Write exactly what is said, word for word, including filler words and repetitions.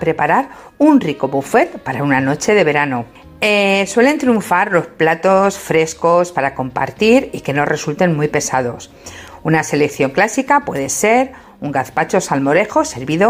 preparar un rico buffet para una noche de verano. Eh, suelen triunfar los platos frescos para compartir y que no resulten muy pesados. Una selección clásica puede ser un gazpacho salmorejo servido